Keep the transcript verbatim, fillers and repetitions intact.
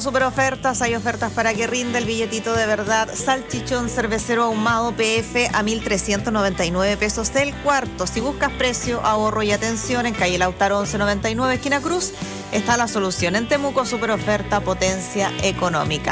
Temuco super ofertas, hay ofertas para que rinda el billetito de verdad. Salchichón cervecero ahumado P F a mil trescientos noventa y nueve pesos el cuarto. Si buscas precio, ahorro y atención, en calle Lautaro once noventa y nueve, esquina Cruz, está la solución. En Temuco super oferta, potencia económica.